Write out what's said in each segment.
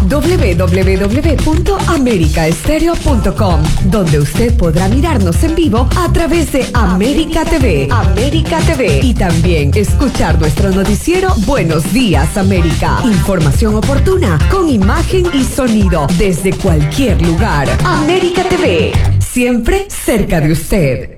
www.americaestereo.com, donde usted podrá mirarnos en vivo a través de América TV. América TV. Y también escuchar nuestro noticiero Buenos Días América. Información oportuna con imagen y sonido desde cualquier lugar. América TV, siempre cerca de usted.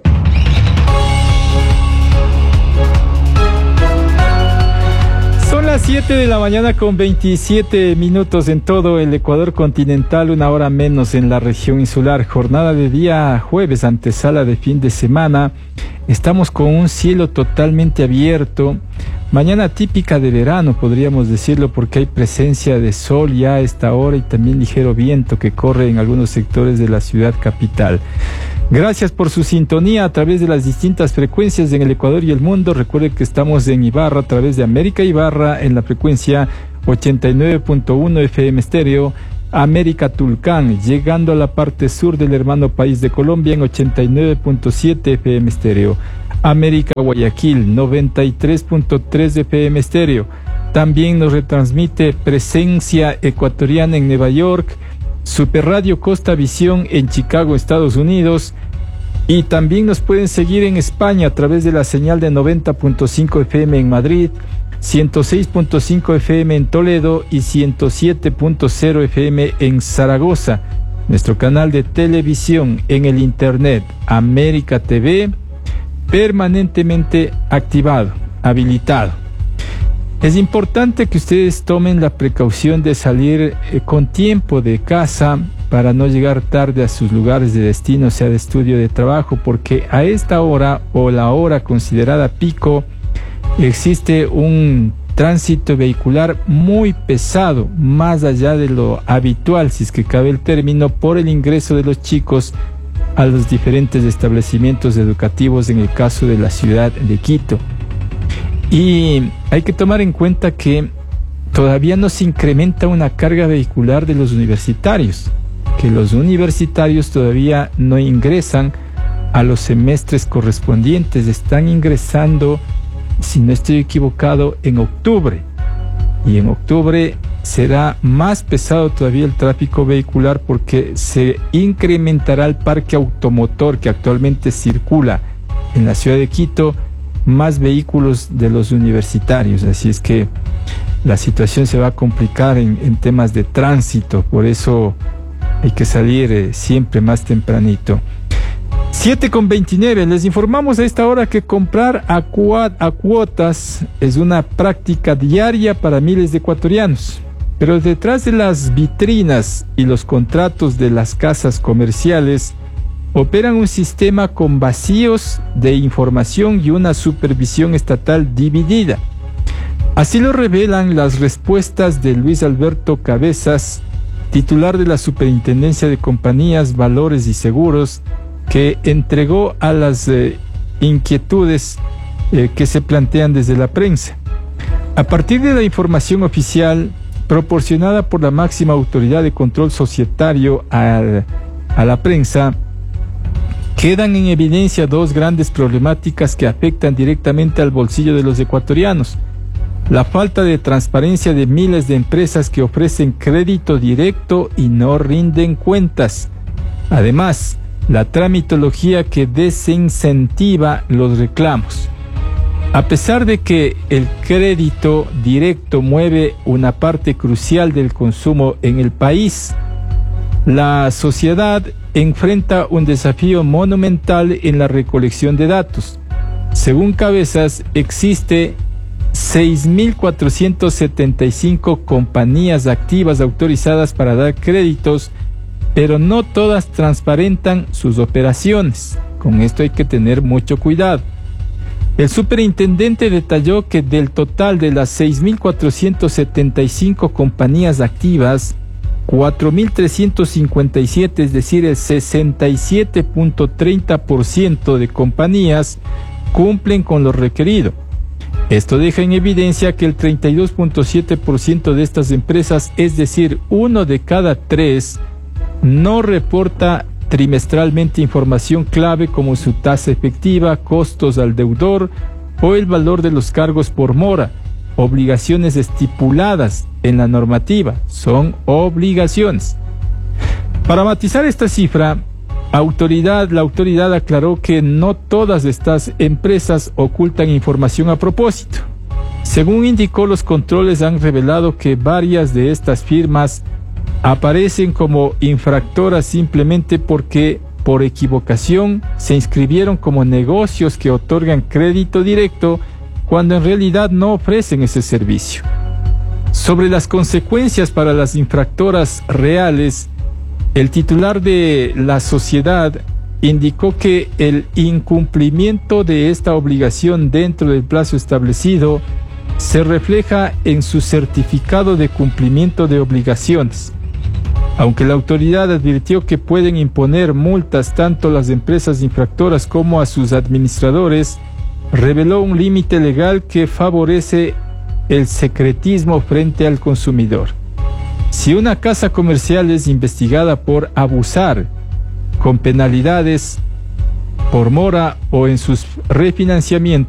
Son las 7 de la mañana con 27 minutos en todo el Ecuador continental, una hora menos en la región insular. Jornada de día jueves, antesala de fin de semana. Estamos con un cielo totalmente abierto. Mañana típica de verano, podríamos decirlo, porque hay presencia de sol ya a esta hora y también ligero viento que corre en algunos sectores de la ciudad capital. Gracias por su sintonía a través de las distintas frecuencias en el Ecuador y el mundo. Recuerde que estamos en Ibarra a través de América Ibarra en la frecuencia 89.1 FM estéreo. América Tulcán, llegando a la parte sur del hermano país de Colombia en 89.7 FM estéreo. América Guayaquil, 93.3 FM estéreo. También nos retransmite Presencia Ecuatoriana en Nueva York, Super Radio Costa Visión en Chicago, Estados Unidos. Y también nos pueden seguir en España a través de la señal de 90.5 FM en Madrid, 106.5 FM en Toledo y 107.0 FM en Zaragoza. Nuestro canal de televisión en el internet, América TV, permanentemente activado, habilitado. Es importante que ustedes tomen la precaución de salir con tiempo de casa para no llegar tarde a sus lugares de destino, sea de estudio o de trabajo, porque a esta hora o la hora considerada pico, existe un tránsito vehicular muy pesado, más allá de lo habitual, si es que cabe el término, por el ingreso de los chicos a los diferentes establecimientos educativos en el caso de la ciudad de Quito. Y hay que tomar en cuenta que todavía no se incrementa una carga vehicular de los universitarios, que los universitarios todavía no ingresan a los semestres correspondientes, están ingresando, si no estoy equivocado, en octubre. Y en octubre será más pesado todavía el tráfico vehicular porque se incrementará el parque automotor que actualmente circula en la ciudad de Quito, más vehículos de los universitarios. Así es que la situación se va a complicar en temas de tránsito, por eso hay que salir siempre más tempranito. 7:29, les informamos a esta hora que comprar a cuotas es una práctica diaria para miles de ecuatorianos. Pero detrás de las vitrinas y los contratos de las casas comerciales operan un sistema con vacíos de información y una supervisión estatal dividida. Así lo revelan las respuestas de Luis Alberto Cabezas, titular de la Superintendencia de Compañías, Valores y Seguros, que entregó a las inquietudes que se plantean desde la prensa. A partir de la información oficial proporcionada por la máxima autoridad de control societario a la prensa, quedan en evidencia dos grandes problemáticas que afectan directamente al bolsillo de los ecuatorianos: la falta de transparencia de miles de empresas que ofrecen crédito directo y no rinden cuentas. Además, la tramitología que desincentiva los reclamos. A pesar de que el crédito directo mueve una parte crucial del consumo en el país, la sociedad enfrenta un desafío monumental en la recolección de datos. Según Cabezas, existe 6.475 compañías activas autorizadas para dar créditos, pero no todas transparentan sus operaciones. Con esto hay que tener mucho cuidado. El superintendente detalló que del total de las 6.475 compañías activas, 4.357, es decir, el 67.30% de compañías cumplen con lo requerido. Esto deja en evidencia que el 32.7% de estas empresas, es decir, 1 de cada 3, no reporta trimestralmente información clave como su tasa efectiva, costos al deudor o el valor de los cargos por mora, obligaciones estipuladas en la normativa, son obligaciones. Para matizar esta cifra, la autoridad aclaró que no todas estas empresas ocultan información a propósito. Según indicó, los controles han revelado que varias de estas firmas aparecen como infractoras simplemente porque por equivocación se inscribieron como negocios que otorgan crédito directo cuando en realidad no ofrecen ese servicio. Sobre las consecuencias para las infractoras reales, el titular de la sociedad indicó que el incumplimiento de esta obligación dentro del plazo establecido se refleja en su certificado de cumplimiento de obligaciones. Aunque la autoridad advirtió que pueden imponer multas tanto a las empresas infractoras como a sus administradores, reveló un límite legal que favorece el secretismo frente al consumidor. Si una casa comercial es investigada por abusar, con penalidades por mora o en sus refinanciamientos,